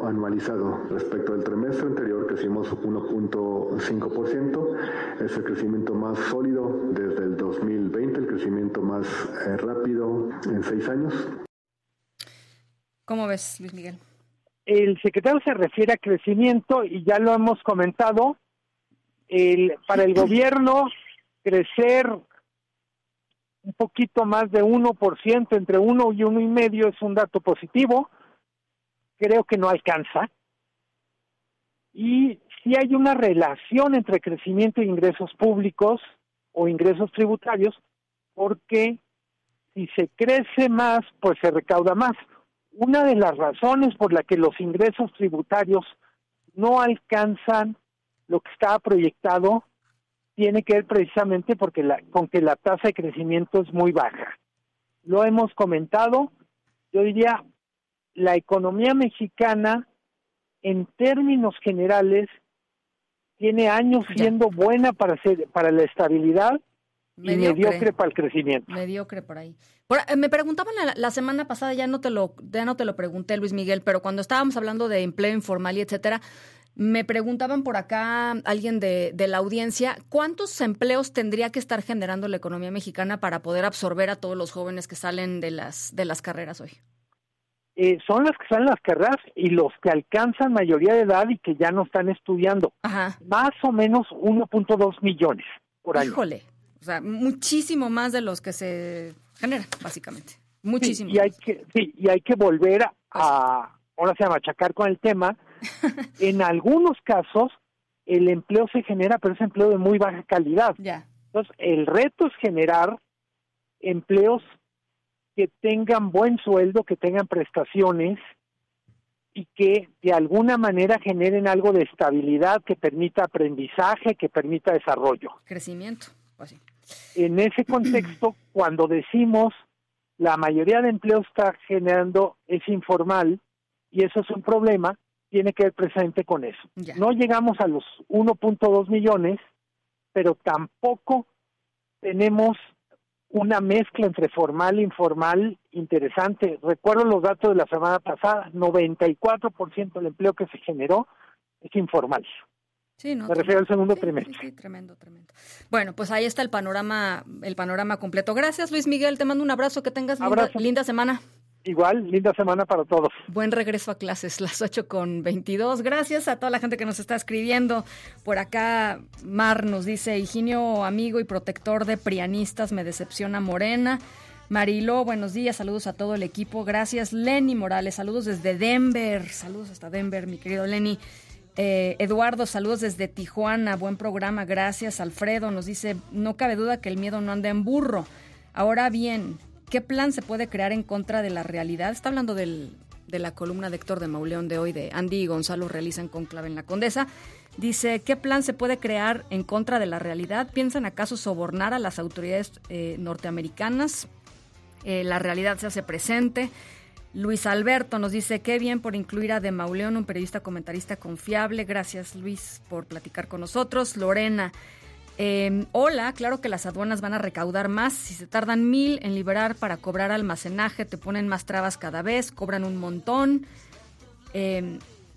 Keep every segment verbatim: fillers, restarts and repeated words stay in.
anualizado. Respecto al trimestre anterior crecimos uno punto cinco por ciento, es el crecimiento más sólido desde el dos mil veinte, el crecimiento más eh, rápido en seis años. ¿Cómo ves, Luis Miguel? El secretario se refiere a crecimiento y ya lo hemos comentado. El, para el gobierno, crecer un poquito más de uno por ciento, entre uno y uno y medio es un dato positivo. Creo que no alcanza. Y sí hay una relación entre crecimiento e ingresos públicos o ingresos tributarios, porque si se crece más, pues se recauda más. Una de las razones por la que los ingresos tributarios no alcanzan lo que estaba proyectado tiene que ver precisamente porque la, con que la tasa de crecimiento es muy baja. Lo hemos comentado, yo diría, la economía mexicana en términos generales tiene años siendo ya. buena para ser, para la estabilidad mediocre. y mediocre para el crecimiento. Mediocre por ahí. Por, eh, me preguntaban la, la semana pasada, ya no te lo ya no te lo pregunté, Luis Miguel, pero cuando estábamos hablando de empleo informal y etcétera, me preguntaban por acá alguien de, de la audiencia, ¿cuántos empleos tendría que estar generando la economía mexicana para poder absorber a todos los jóvenes que salen de las de las carreras hoy? Eh, son las que salen las carreras y los que alcanzan mayoría de edad y que ya no están estudiando. Ajá. Más o menos uno punto dos millones por año. Híjole, o sea, muchísimo más de los que se generan, básicamente. Muchísimo. Sí, y hay que, sí, y hay que volver a, a ahora se llama machacar con el tema. En algunos casos, el empleo se genera, pero es empleo de muy baja calidad. Ya. Entonces, el reto es generar empleos que tengan buen sueldo, que tengan prestaciones y que de alguna manera generen algo de estabilidad, que permita aprendizaje, que permita desarrollo. Crecimiento, pues sí. En ese contexto, cuando decimos la mayoría de empleo está generando es informal y eso es un problema, tiene que ver presente con eso. Ya. No llegamos a los uno punto dos millones, pero tampoco tenemos una mezcla entre formal e informal interesante. Recuerdo los datos de la semana pasada, noventa y cuatro por ciento del empleo que se generó es informal. Sí, no, Me refiero al segundo sí, trimestre. Sí, sí, tremendo, tremendo. Bueno, pues ahí está el panorama, el panorama completo. Gracias, Luis Miguel, te mando un abrazo, que tengas linda, linda semana. Igual, linda semana para todos. Buen regreso a clases, las ocho con veintidós. Gracias a toda la gente que nos está escribiendo. Por acá, Mar nos dice, Higinio, amigo y protector de prianistas, me decepciona Morena. Mariló, buenos días, saludos a todo el equipo. Gracias, Lenny Morales, saludos desde Denver. Saludos hasta Denver, mi querido Lenny. Eh, Eduardo, saludos desde Tijuana, buen programa, gracias. Alfredo nos dice, no cabe duda que el miedo no anda en burro. Ahora bien, ¿qué plan se puede crear en contra de la realidad? Está hablando del, de la columna de Héctor de Mauleón de hoy, de Andy y Gonzalo realizan conclave en la Condesa. Dice, ¿qué plan se puede crear en contra de la realidad? ¿Piensan acaso sobornar a las autoridades eh, norteamericanas? Eh, la realidad se hace presente. Luis Alberto nos dice, qué bien por incluir a de Mauleón, un periodista comentarista confiable. Gracias, Luis, por platicar con nosotros. Lorena, Eh, hola, claro que las aduanas van a recaudar más. Si se tardan mil en liberar para cobrar almacenaje, te ponen más trabas cada vez, cobran un montón. Eh,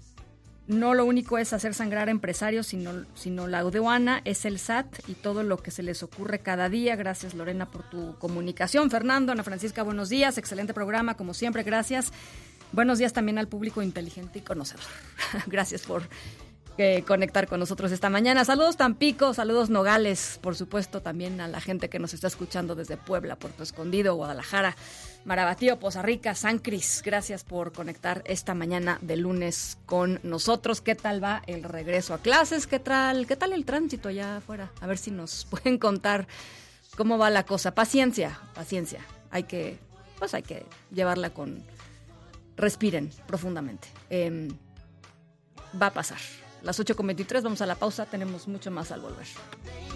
no lo único es hacer sangrar a empresarios, sino, sino la aduana, es el S A T y todo lo que se les ocurre cada día. Gracias, Lorena, por tu comunicación. Fernando, Ana Francisca, buenos días. Excelente programa, como siempre, gracias. Buenos días también al público inteligente y conocedor. Gracias por Eh, conectar con nosotros esta mañana. Saludos Tampico, saludos Nogales, por supuesto también a la gente que nos está escuchando desde Puebla, Puerto Escondido, Guadalajara, Marabatío, Poza Rica, San Cris. Gracias por conectar esta mañana de lunes con nosotros. ¿Qué tal va el regreso a clases? ¿Qué tal, qué tal el tránsito allá afuera? A ver si nos pueden contar cómo va la cosa. Paciencia, paciencia. Hay que, pues hay que llevarla con... Respiren profundamente. Eh, va a pasar. Las ocho con veintitrés, vamos a la pausa, tenemos mucho más al volver.